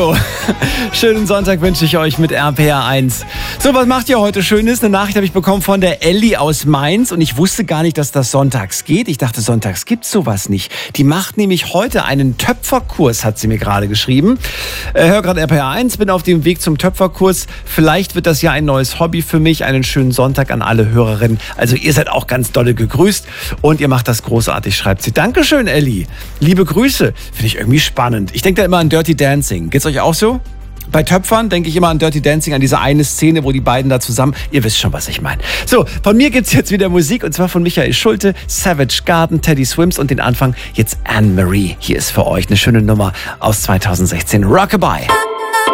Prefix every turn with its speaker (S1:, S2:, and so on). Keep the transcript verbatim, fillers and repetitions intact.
S1: Schönen Sonntag wünsche ich euch mit R P R eins. So, was macht ihr heute Schönes? Eine Nachricht habe ich bekommen von der Elli aus Mainz und ich wusste gar nicht, dass das sonntags geht. Ich dachte, sonntags gibt's sowas nicht. Die macht nämlich heute einen Töpferkurs, hat sie mir gerade geschrieben. Äh, hör gerade R P R eins, bin auf dem Weg zum Töpferkurs. Vielleicht wird das ja ein neues Hobby für mich. Einen schönen Sonntag an alle Hörerinnen. Also ihr seid auch ganz dolle gegrüßt und ihr macht das großartig, schreibt sie. Dankeschön, Elli. Liebe Grüße. Finde ich irgendwie spannend. Ich denke da immer an Dirty Dancing. Geht's euch auch so? Bei Töpfern denke ich immer an Dirty Dancing, an diese eine Szene, wo die beiden da zusammen, ihr wisst schon, was ich meine. So, von mir gibt's jetzt wieder Musik und zwar von Michael Schulte, Savage Garden, Teddy Swims und den Anfang jetzt Anne-Marie. Hier ist für euch eine schöne Nummer aus zweitausendsechzehn, Rockabye.